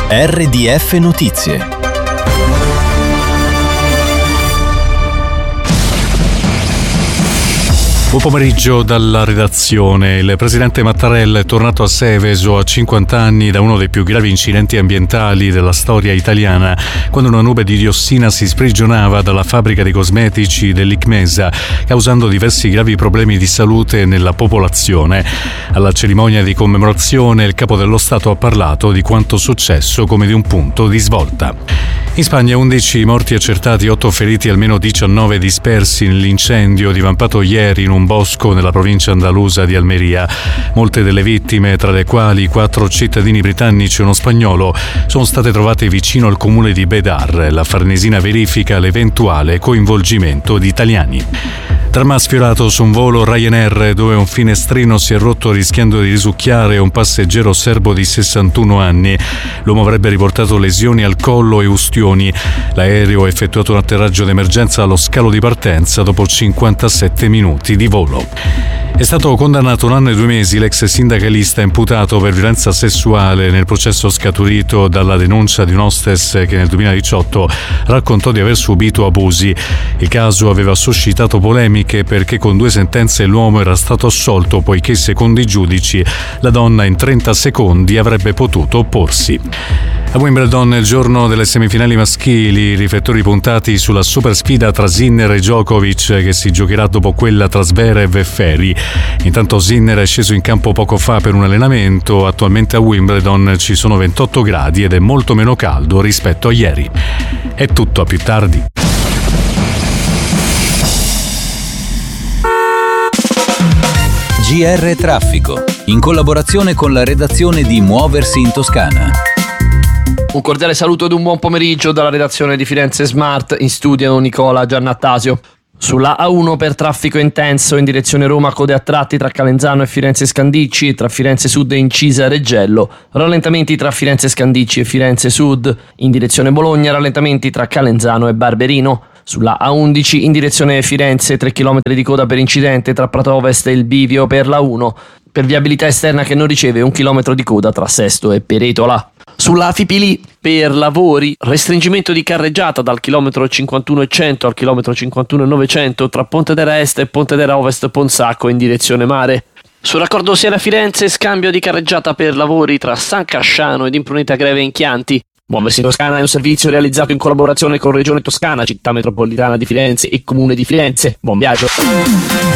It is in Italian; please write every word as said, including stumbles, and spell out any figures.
R D F Notizie. Buon pomeriggio dalla redazione. Il presidente Mattarella è tornato a Seveso a cinquanta anni da uno dei più gravi incidenti ambientali della storia italiana, quando una nube di diossina si sprigionava dalla fabbrica di cosmetici dell'Icmesa, causando diversi gravi problemi di salute nella popolazione. Alla cerimonia di commemorazione il capo dello Stato ha parlato di quanto successo come di un punto di svolta. In Spagna undici morti accertati, otto feriti e almeno diciannove dispersi nell'incendio divampato ieri in un bosco nella provincia andalusa di Almeria. Molte delle vittime, tra le quali quattro cittadini britannici e uno spagnolo, sono state trovate vicino al comune di Bedar. La Farnesina verifica l'eventuale coinvolgimento di italiani. Dramma sfiorato su un volo Ryanair dove un finestrino si è rotto rischiando di risucchiare un passeggero serbo di sessantuno anni. L'uomo avrebbe riportato lesioni al collo e ustioni. L'aereo ha effettuato un atterraggio d'emergenza allo scalo di partenza dopo cinquantasette minuti di volo. È stato condannato un anno e due mesi l'ex sindacalista imputato per violenza sessuale nel processo scaturito dalla denuncia di un hostess che nel duemiladiciotto raccontò di aver subito abusi. Il caso aveva suscitato polemiche perché con due sentenze l'uomo era stato assolto poiché, secondo i giudici, la donna in trenta secondi avrebbe potuto opporsi. A Wimbledon, il giorno delle semifinali maschili, riflettori puntati sulla super sfida tra Sinner e Djokovic che si giocherà dopo quella tra Zverev e Ferri. Intanto Sinner è sceso in campo poco fa per un allenamento. Attualmente a Wimbledon ci sono ventotto gradi ed è molto meno caldo rispetto a ieri. È tutto, a più tardi. G R Traffico, in collaborazione con la redazione di Muoversi in Toscana. Un cordiale saluto ed un buon pomeriggio dalla redazione di Firenze Smart, in studio Nicola Giannattasio. Sulla A uno per traffico intenso in direzione Roma, code a tratti tra Calenzano e Firenze Scandicci, tra Firenze Sud e Incisa e Reggello, rallentamenti tra Firenze Scandicci e Firenze Sud, in direzione Bologna rallentamenti tra Calenzano e Barberino. Sulla A undici in direzione Firenze, tre chilometri di coda per incidente tra Prato Ovest e il bivio per la uno, per viabilità esterna che non riceve un chilometro di coda tra Sesto e Peretola. Sulla Fipili, per lavori, restringimento di carreggiata dal chilometro cinquantuno e cento al chilometro cinquantuno e novecento tra Pontedera Est e Pontedera Ovest Ponsacco in direzione mare. Sul raccordo Siena-Firenze, scambio di carreggiata per lavori tra San Casciano ed Impruneta Greve in Chianti. Muoversi in Toscana è un servizio realizzato in collaborazione con Regione Toscana, Città Metropolitana di Firenze e Comune di Firenze. Buon viaggio!